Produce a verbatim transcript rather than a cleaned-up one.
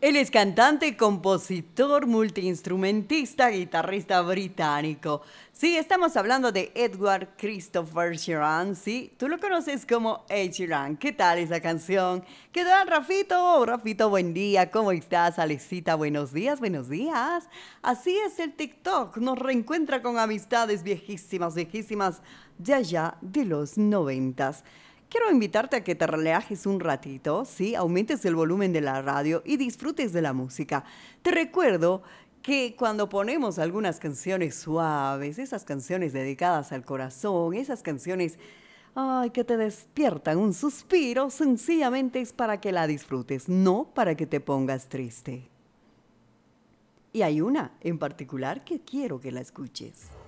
Él es cantante, compositor, multiinstrumentista, guitarrista británico. Sí, estamos hablando de Edward Christopher Sheeran, sí. Tú lo conoces como Ed Sheeran. ¿Qué tal esa canción? ¿Qué tal, Rafito? Rafito, buen día. ¿Cómo estás, Alecita? Buenos días, buenos días. Así es el TikTok. Nos reencuentra con amistades viejísimas, viejísimas, de allá de los noventas. Quiero invitarte a que te relajes un ratito, ¿sí? Aumentes el volumen de la radio y disfrutes de la música. Te recuerdo que cuando ponemos algunas canciones suaves, esas canciones dedicadas al corazón, esas canciones, ay, que te despiertan un suspiro, sencillamente es para que la disfrutes, no para que te pongas triste. Y hay una en particular que quiero que la escuches.